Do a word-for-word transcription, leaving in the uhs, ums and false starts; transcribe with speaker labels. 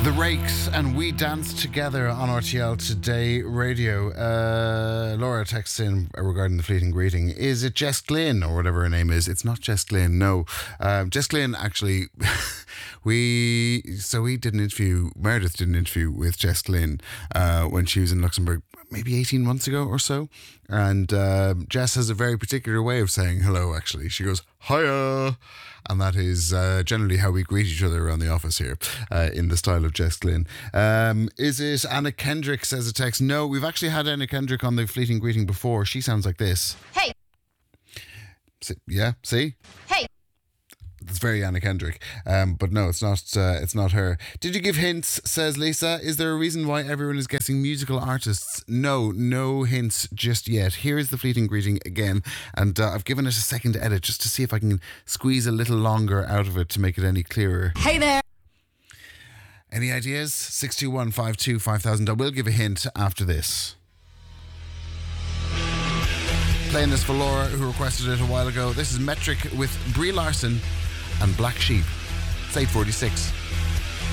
Speaker 1: The Rakes and We Dance Together on R T L Today Radio. Uh, Laura texts in regarding the fleeting greeting. Is it Jess Glynn or whatever her name is? It's not Jess Glynn, no. Um, Jess Glynn, actually, we, so we did an interview, Meredith did an interview with Jess Glynn uh, when she was in Luxembourg maybe eighteen months ago or so. And uh, Jess has a very particular way of saying hello, actually. She goes, hiya. And that is uh, generally how we greet each other around the office here, uh, in the style of Jess Glynn. Um, is it Anna Kendrick, says a text? No, we've actually had Anna Kendrick on the fleeting greeting before. She sounds like this.
Speaker 2: Hey.
Speaker 1: See, yeah, see?
Speaker 2: Hey.
Speaker 1: It's very Anna Kendrick. Um, but no, it's not uh, It's not her. Did you give hints, says Lisa? Is there a reason why everyone is guessing musical artists? No, no hints just yet. Here is the fleeting greeting again. And uh, I've given it a second to edit just to see if I can squeeze a little longer out of it to make it any clearer.
Speaker 2: Hey there.
Speaker 1: Any ideas? six two one, five two, five thousand. I will give a hint after this. Playing this for Laura, who requested it a while ago. This is Metric with Brie Larson and Black Sheep. It's eight forty-six.